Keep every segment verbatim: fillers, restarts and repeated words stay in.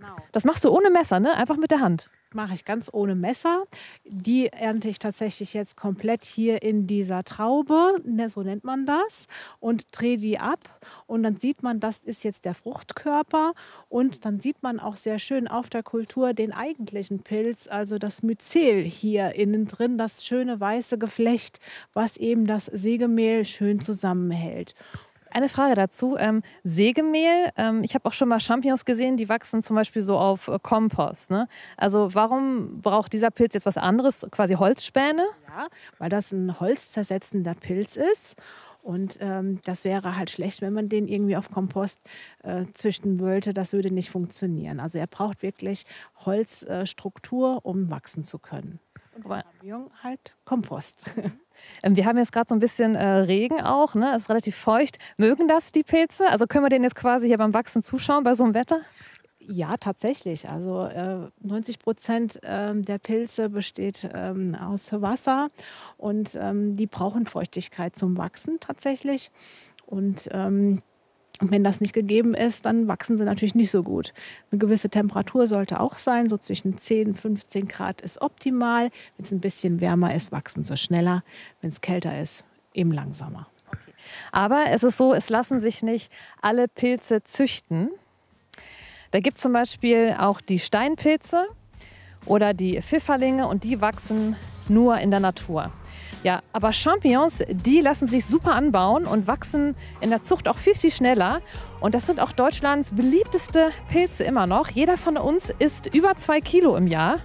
Das machst du ohne Messer, ne? Einfach mit der Hand. Mache ich ganz ohne Messer. Die ernte ich tatsächlich jetzt komplett hier in dieser Traube, ne, so nennt man das, und drehe die ab. Und dann sieht man, das ist jetzt der Fruchtkörper. Und dann sieht man auch sehr schön auf der Kultur den eigentlichen Pilz, also das Myzel hier innen drin, das schöne weiße Geflecht, was eben das Sägemehl schön zusammenhält. Eine Frage dazu. Ähm, Sägemehl, ähm, ich habe auch schon mal Champignons gesehen, die wachsen zum Beispiel so auf äh, Kompost. Ne? Also warum braucht dieser Pilz jetzt was anderes, quasi Holzspäne? Ja, weil das ein holzzersetzender Pilz ist. Und ähm, das wäre halt schlecht, wenn man den irgendwie auf Kompost äh, züchten wollte. Das würde nicht funktionieren. Also er braucht wirklich Holzstruktur, äh, um wachsen zu können. Und der Champignon halt Kompost. Ähm, wir haben jetzt gerade so ein bisschen äh, Regen auch, ne? Es ist relativ feucht. Mögen das die Pilze? Also können wir denen jetzt quasi hier beim Wachsen zuschauen bei so einem Wetter? Ja, tatsächlich. Also äh, neunzig Prozent ähm, der Pilze besteht ähm, aus Wasser und ähm, die brauchen Feuchtigkeit zum Wachsen tatsächlich. Und ähm, wenn das nicht gegeben ist, dann wachsen sie natürlich nicht so gut. Eine gewisse Temperatur sollte auch sein, so zwischen zehn und fünfzehn Grad ist optimal. Wenn es ein bisschen wärmer ist, wachsen sie schneller. Wenn es kälter ist, eben langsamer. Aber es ist so, es lassen sich nicht alle Pilze züchten. Da gibt es zum Beispiel auch die Steinpilze oder die Pfifferlinge und die wachsen nur in der Natur. Ja, aber Champignons, die lassen sich super anbauen und wachsen in der Zucht auch viel, viel schneller. Und das sind auch Deutschlands beliebteste Pilze immer noch. Jeder von uns isst über zwei Kilo im Jahr.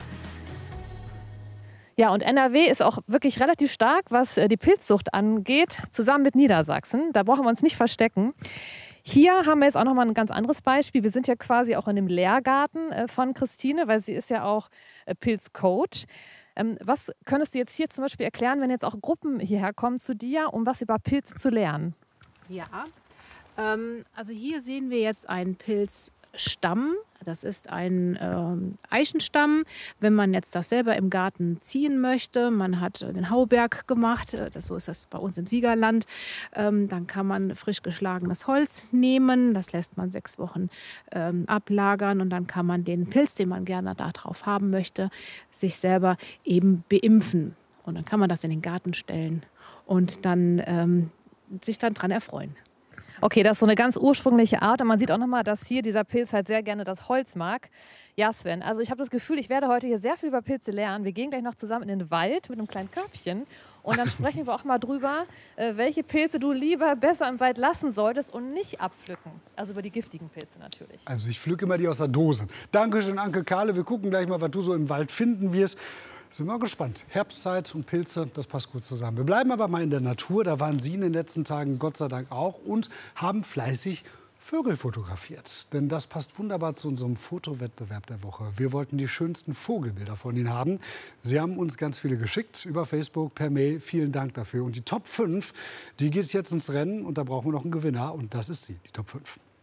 Ja, und N R W ist auch wirklich relativ stark, was die Pilzzucht angeht, zusammen mit Niedersachsen. Da brauchen wir uns nicht verstecken. Hier haben wir jetzt auch noch mal ein ganz anderes Beispiel. Wir sind ja quasi auch in dem Lehrgarten von Christine, weil sie ist ja auch Pilzcoach. Was könntest du jetzt hier zum Beispiel erklären, wenn jetzt auch Gruppen hierher kommen zu dir, um was über Pilze zu lernen? Ja, ähm, also hier sehen wir jetzt einen Pilzstamm. Das ist ein ähm, Eichenstamm. Wenn man jetzt das selber im Garten ziehen möchte, man hat den Hauberg gemacht, das, so ist das bei uns im Siegerland, ähm, dann kann man frisch geschlagenes Holz nehmen. Das lässt man sechs Wochen ähm, ablagern und dann kann man den Pilz, den man gerne da drauf haben möchte, sich selber eben beimpfen. Und dann kann man das in den Garten stellen und dann ähm, sich dann dran erfreuen. Okay, das ist so eine ganz ursprüngliche Art. Und man sieht auch nochmal, dass hier dieser Pilz halt sehr gerne das Holz mag. Ja, Sven, also ich habe das Gefühl, ich werde heute hier sehr viel über Pilze lernen. Wir gehen gleich noch zusammen in den Wald mit einem kleinen Körbchen. Und dann sprechen wir auch mal drüber, welche Pilze du lieber besser im Wald lassen solltest und nicht abpflücken. Also über die giftigen Pilze natürlich. Also ich pflücke immer die aus der Dose. Dankeschön, Anke Kahle. Wir gucken gleich mal, was du so im Wald finden wirst. Sind wir gespannt. Herbstzeit und Pilze, das passt gut zusammen. Wir bleiben aber mal in der Natur. Da waren Sie in den letzten Tagen Gott sei Dank auch und haben fleißig Vögel fotografiert. Denn das passt wunderbar zu unserem Fotowettbewerb der Woche. Wir wollten die schönsten Vogelbilder von Ihnen haben. Sie haben uns ganz viele geschickt über Facebook, per Mail. Vielen Dank dafür. Und die Top fünf, die geht jetzt ins Rennen. Und da brauchen wir noch einen Gewinner. Und das ist sie, die Top fünf.